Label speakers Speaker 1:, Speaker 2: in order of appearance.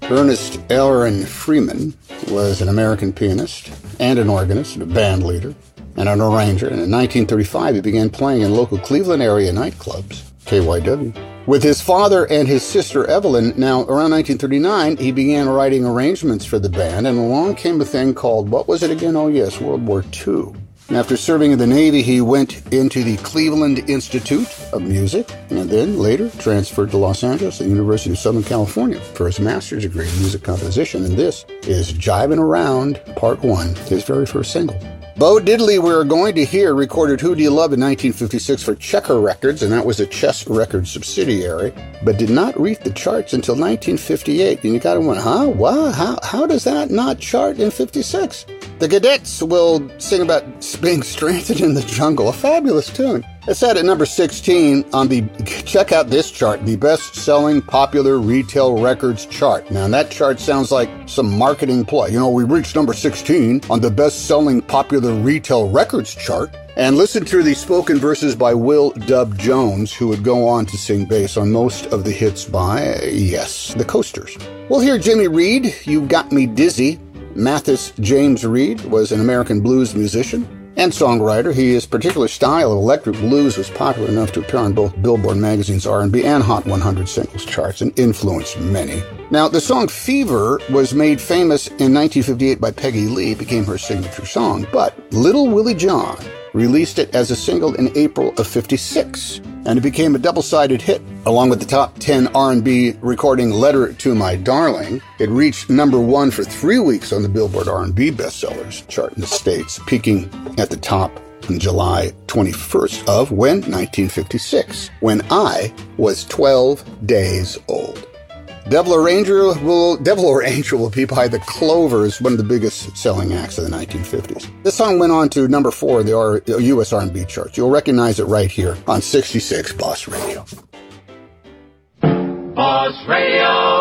Speaker 1: Ernest Aaron Freeman was an American pianist and an organist, a band leader, and an arranger. And in 1935, he began playing in local Cleveland area nightclubs, KYW. With his father and his sister Evelyn, now around 1939, he began writing arrangements for the band, and along came a thing called, what was it again? Oh yes, World War II. And after serving in the Navy, he went into the Cleveland Institute of Music, and then later transferred to Los Angeles at the University of Southern California for his master's degree in music composition. And this is Jivin' Around, Part 1, his very first single. Bo Diddley, we're going to hear, recorded Who Do You Love in 1956 for Checker Records, and that was a Chess Records subsidiary, but did not reach the charts until 1958. And you gotta wonder, how does that not chart in 56? The Cadets will sing about being stranded in the jungle, a fabulous tune. It's set at number 16 on the, check out this chart, the best-selling popular retail records chart. Now, that chart sounds like some marketing play. You know, we reached number 16 on the best-selling popular retail records chart. And listen to the spoken verses by Will Dub Jones, who would go on to sing bass on most of the hits by, yes, the Coasters. We'll hear Jimmy Reed, You Got Me Dizzy. Mathis James Reed was an American blues musician and songwriter. His particular style of electric blues was popular enough to appear on both Billboard magazine's R&B and Hot 100 singles charts and influenced many. Now, the song Fever was made famous in 1958 by Peggy Lee, became her signature song, but Little Willie John released it as a single in April of 56, and it became a double-sided hit. Along with the top 10 R&B recording Letter to My Darling, it reached number 1 for 3 weeks on the Billboard R&B bestsellers chart in the States, peaking at the top on July 21st of 1956, when I was 12 days old. Devil or Angel will be by the Clovers, one of the biggest selling acts of the 1950s. This song went on to number 4 in the U.S. R&B charts. You'll recognize it right here on 66 Boss Radio.
Speaker 2: Boss Radio.